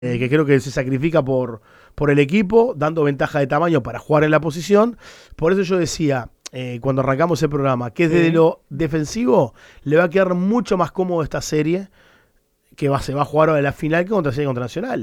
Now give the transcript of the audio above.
que creo que se sacrifica por el equipo, dando ventaja de tamaño para jugar en la posición. Por eso yo decía, cuando arrancamos el programa, que desde Sí. lo defensivo le va a quedar mucho más cómodo esta serie, se va a jugar ahora en la final que contra Nacional.